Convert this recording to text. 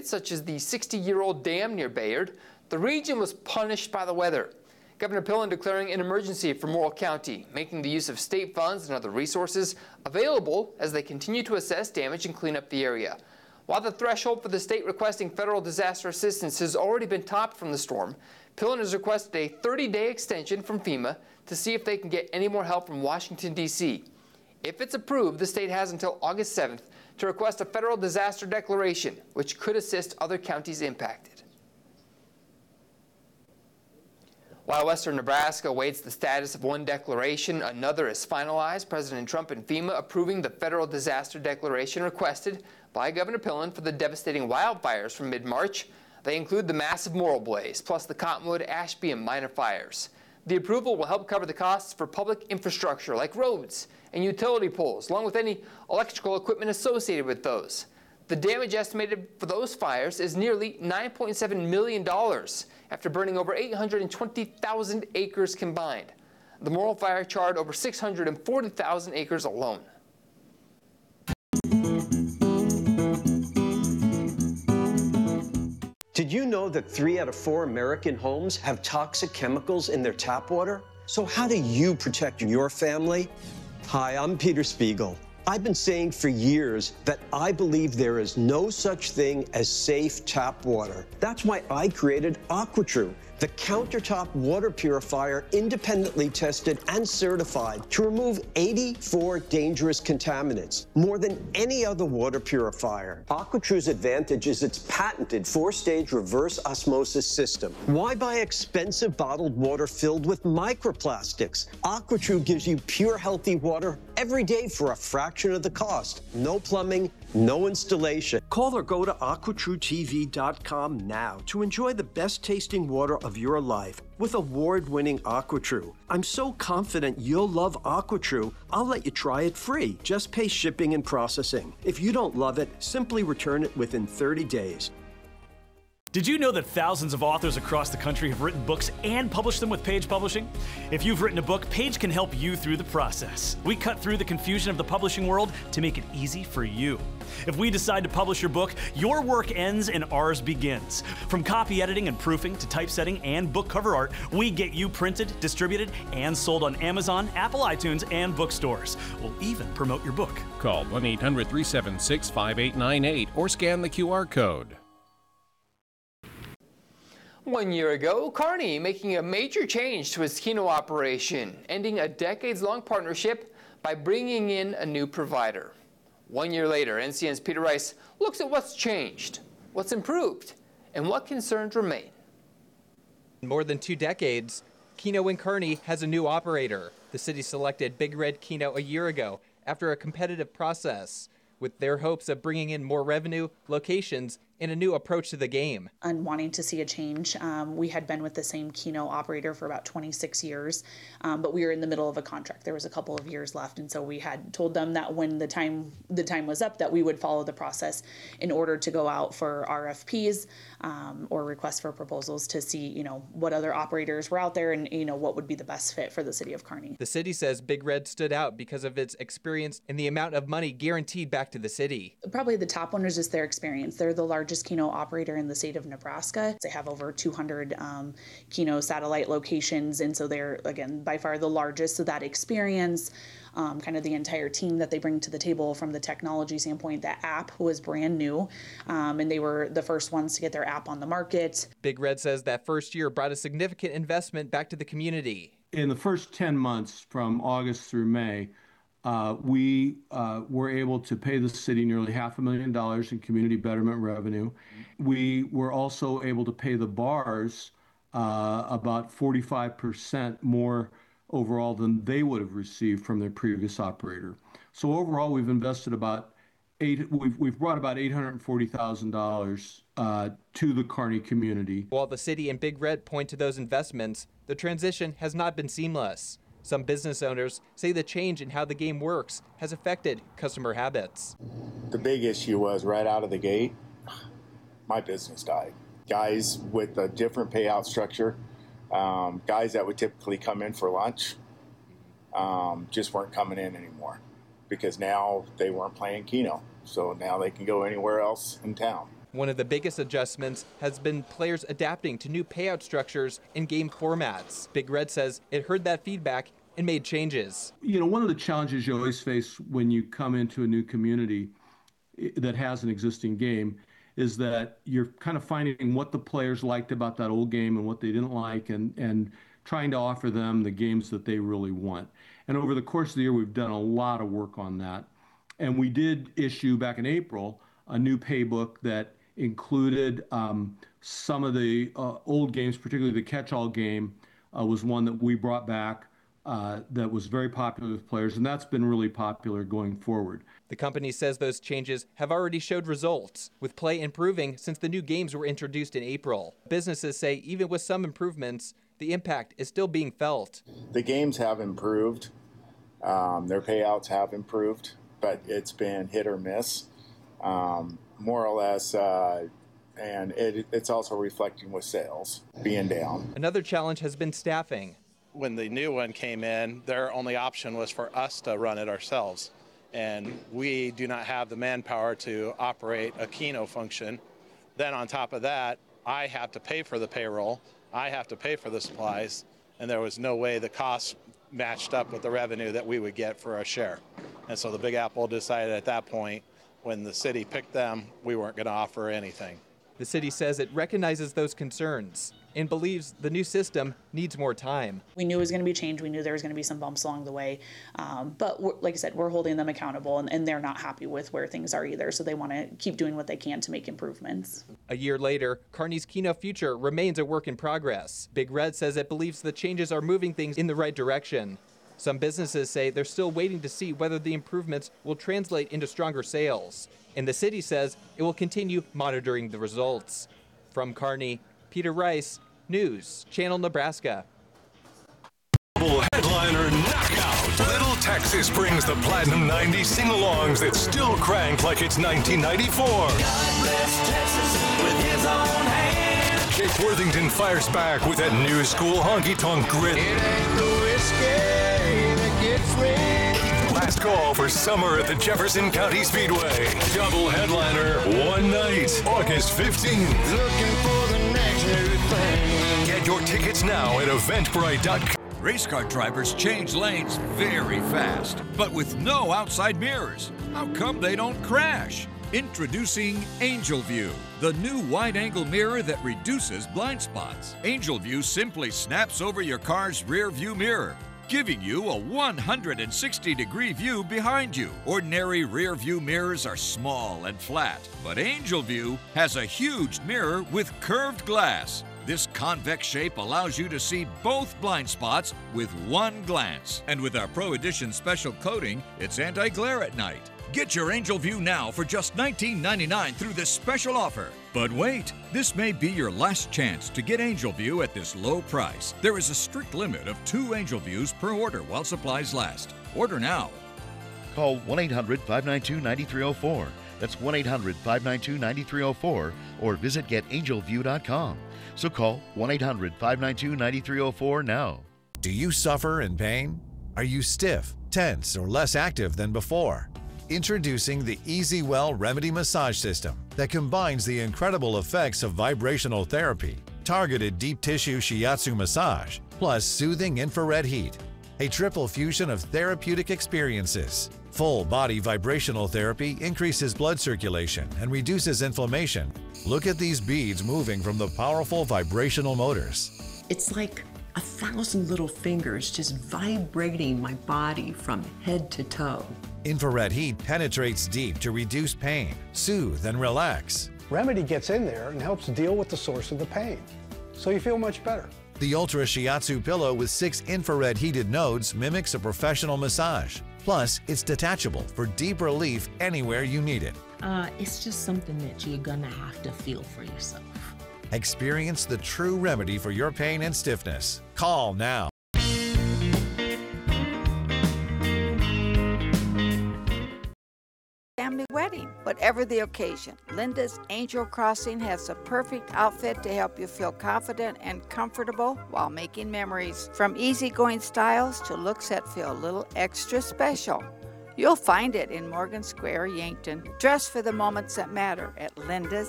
such as the 60-year-old dam near Bayard, the region was punished by the weather. Governor Pillen declaring an emergency for Morrill County, making the use of state funds and other resources available as they continue to assess damage and clean up the area. While the threshold for the state requesting federal disaster assistance has already been topped from the storm, Pillen has requested a 30-day extension from FEMA to see if they can get any more help from Washington, D.C. If it's approved, the state has until August 7th to request a federal disaster declaration, which could assist other counties impacted. While western Nebraska awaits the status of one declaration, another is finalized. President Trump and FEMA approving the federal disaster declaration requested by Governor Pillen for the devastating wildfires from mid-March. They include the massive Morrill blaze, plus the Cottonwood, Ashby, and minor fires. The approval will help cover the costs for public infrastructure like roads and utility poles, along with any electrical equipment associated with those. The damage estimated for those fires is nearly $9.7 million after burning over 820,000 acres combined. The Morrill fire charred over 640,000 acres alone. Did you know that 3 out of 4 American homes have toxic chemicals in their tap water? So how do you protect your family? Hi, I'm Peter Spiegel. I've been saying for years that I believe there is no such thing as safe tap water. That's why I created AquaTrue, the countertop water purifier independently tested and certified to remove 84 dangerous contaminants, more than any other water purifier. AquaTrue's advantage is its patented 4-stage reverse osmosis system. Why buy expensive bottled water filled with microplastics? AquaTrue gives you pure, healthy water every day for a fraction of the cost. No plumbing, no installation. Call or go to AquaTrueTV.com now to enjoy the best tasting water of your life with award-winning AquaTrue. I'm so confident you'll love AquaTrue, I'll let you try it free. Just pay shipping and processing. If you don't love it, simply return it within 30 days. Did you know that thousands of authors across the country have written books and published them with Page Publishing? If you've written a book, Page can help you through the process. We cut through the confusion of the publishing world to make it easy for you. If we decide to publish your book, your work ends and ours begins. From copy editing and proofing to typesetting and book cover art, we get you printed, distributed, and sold on Amazon, Apple iTunes, and bookstores. We'll even promote your book. Call 1-800-376-5898 or scan the QR code. 1 year ago, Kearney making a major change to its Keno operation, ending a decades-long partnership by bringing in a new provider. 1 year later, NCN's Peter Rice looks at what's changed, what's improved, and what concerns remain. In more than 2 decades, Keno in Kearney has a new operator. The city selected Big Red Keno a year ago after a competitive process, with their hopes of bringing in more revenue, locations, and a new approach to the game. And wanting to see a change. We had been with the same Keno operator for about 26 years, but we were in the middle of a contract. There was a couple of years left, and so we had told them that when the time was up, that we would follow the process in order to go out for RFPs or requests for proposals to see, what other operators were out there and, what would be the best fit for the city of Kearney. The city says Big Red stood out because of its experience and the amount of money guaranteed back to the city. Probably the top one is just their experience. They're the largest Keno operator in the state of Nebraska. They have over 200 Keno satellite locations, and so they're, again, by far the largest. So that experience, kind of the entire team that they bring to the table from the technology standpoint, that app was brand new, and they were the first ones to get their app on the market. Big Red says that first year brought a significant investment back to the community. In the first 10 months from August through May, we were able to pay the city nearly $500,000 in community betterment revenue. We were also able to pay the bars about 45% more overall than they would have received from their previous operator. So overall, we've invested we've brought about $840,000 to the Kearney community. While the city and Big Red point to those investments, the transition has not been seamless. Some business owners say the change in how the game works has affected customer habits. The big issue was right out of the gate, my business died. Guys with a different payout structure, guys that would typically come in for lunch, just weren't coming in anymore because now they weren't playing Keno. So now they can go anywhere else in town. One of the biggest adjustments has been players adapting to new payout structures and game formats. Big Red says it heard that feedback and made changes. You know, one of the challenges you always face when you come into a new community that has an existing game is that you're kind of finding what the players liked about that old game and what they didn't like, and trying to offer them the games that they really want. And over the course of the year, we've done a lot of work on that. And we did issue back in April a new paybook that included some of the old games, particularly the catch-all game was one that we brought back that was very popular with players, and that's been really popular going forward. The company says those changes have already showed results, with play improving since the new games were introduced in April. Businesses say even with some improvements, the impact is still being felt. The games have improved. Their payouts have improved, but it's been hit or miss, more or less, and it's also reflecting with sales being down. Another challenge has been staffing. When the new one came in, their only option was for us to run it ourselves. And we do not have the manpower to operate a Keno function. Then on top of that, I have to pay for the payroll, I have to pay for the supplies, and there was no way the costs matched up with the revenue that we would get for our share. And so the Big Apple decided at that point, when the city picked them, we weren't going to offer anything. The city says it recognizes those concerns and believes the new system needs more time. We knew it was going to be changed. We knew there was going to be some bumps along the way. But like I said, we're holding them accountable, and they're not happy with where things are either. So they want to keep doing what they can to make improvements. A year later, Kearney's Keno future remains a work in progress. Big Red says it believes the changes are moving things in the right direction. Some businesses say they're still waiting to see whether the improvements will translate into stronger sales. And the city says it will continue monitoring the results. From Kearney, Peter Rice, News, Channel Nebraska. Headliner knockout. Little Texas brings the Platinum 90 sing-alongs that still crank like it's 1994. God bless Texas with his own hand. Jake Worthington fires back with that new school honky-tonk grit. It ain't the whiskey that gets rich. Last call for summer at the Jefferson County Speedway. Double headliner, one night, August 15th. Looking for the next new thing. Get your tickets now at eventbrite.com. Race car drivers change lanes very fast, but with no outside mirrors. How come they don't crash? Introducing Angel View, the new wide-angle mirror that reduces blind spots. Angel View simply snaps over your car's rear view mirror, giving you a 160-degree view behind you. Ordinary rear view mirrors are small and flat, but Angel View has a huge mirror with curved glass. This convex shape allows you to see both blind spots with one glance. And with our Pro Edition special coating, it's anti-glare at night. Get your Angel View now for just $19.99 through this special offer. But wait, this may be your last chance to get Angel View at this low price. There is a strict limit of 2 Angel Views per order while supplies last. Order now. Call 1-800-592-9304. That's 1-800-592-9304 or visit getangelview.com. So call 1-800-592-9304 now. Do you suffer in pain? Are you stiff, tense, or less active than before? Introducing the EasyWell Remedy Massage System that combines the incredible effects of vibrational therapy, targeted deep tissue shiatsu massage, plus soothing infrared heat. A triple fusion of therapeutic experiences. Full body vibrational therapy increases blood circulation and reduces inflammation. Look at these beads moving from the powerful vibrational motors. It's like 1,000 little fingers just vibrating my body from head to toe. Infrared heat penetrates deep to reduce pain, soothe, and relax. Remedy gets in there and helps deal with the source of the pain, so you feel much better. The Ultra Shiatsu pillow with 6 infrared heated nodes mimics a professional massage. Plus, it's detachable for deep relief anywhere you need it. It's just something that you're gonna have to feel for yourself. Experience the true remedy for your pain and stiffness. Call now. Family wedding, whatever the occasion. Linda's Angel Crossing has the perfect outfit to help you feel confident and comfortable while making memories. From easygoing styles to looks that feel a little extra special. You'll find it in Morgan Square, Yankton. Dress for the moments that matter at Linda's